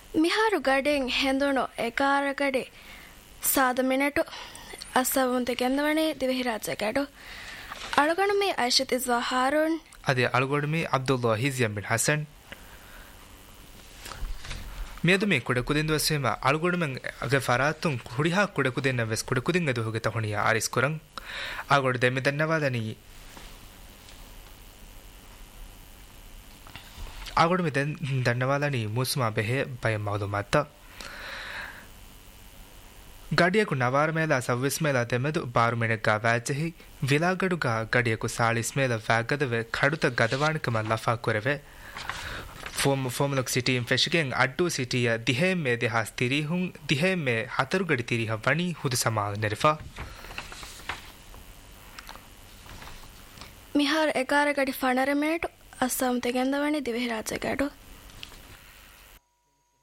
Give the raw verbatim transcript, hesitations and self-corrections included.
ಮಿಹಾರು ಗಡೆನ್ ಹೆಂದುಣು ಎಕಾರಗಡೆ ಸಾದ ಮಿನಟು ಅಸವುಂತೆ ಗೆಂದವಣೆ ದಿವಹಿರಾಜ ಗಡು ಅಳಗಣಮೆ ಐಷತ್ ಇಜ್ವಾ ಹಾರೂನ್ ಅದೇ ಅಳಗಣಮೆ ಅಬ್ದುಲ್ಲಾ ಹಿಜಿಯಂ ಬಿನ್ ಹಸನ್ ಮೇದುಮೆ ಕುಡೆ ಕುದಿಂದು ವಸೇಮ ಅಳಗಣಮೆ ಅಗೆ ಫರಾತುಂ ಹುಡಿಹಾ ಕುಡೆ ಕುದಿನ ವೆಸ್ ಕುಡೆ ಕುದಿಂಗದು ಹೋಗೆ ತಹಣಿಯ ಆರಿಸ್ ಕುರಂ ಆಗොඩ දෙමෙ දන්නවාදනි ಆಗොඩ මෙ දන්නවාදනි මුස්මා බෙහෙ බය මවදුමත්ත ಗಡಿಯಕು ನವಾರ ಮೇಲ ಸವ್ವಿಸ್ ಮೇಲ ತೆಮೆದು ಬಾರು ಮೆಣಗ್ಗಾ ವ್ಯಾಜೆಹಿ ವಿಲಾಗಡುಗಾ ಗಡಿಯಕು ಸಾಳಿಸ್ ಮೇಲ ವ್ಯಾಗದವೆ ಕಡುತ ಗದವಾಣಿಕಮ ಲಫಾ ಕೊರೆವೆ ಫೋಮ್ ಫೋಮ್ಲಕ್ ಸಿಟಿ ಫೆಶಿಗೆನ್ ಅಡ್ಡು ಸಿಟಿಯ ದಿಹೇ ಮೇ ದಿಹಾಸ್ ತಿರಿಹುಂ ದಿಹೇ ಮೇ ಹತರು ಗಡಿ ತಿರಿಹ ವಣಿ ಹುದು ಸಮಾ ನೆರಿಫಾ ಮಿಹಾರ್ ಎಗಾರ ಗಡಿ ಫಣರ ಮಿನಟು ಅಸ್ಸಾಂ ತೆಗೆಂದವಣಿ ದಿವಹಿರಾಜ ಗಡು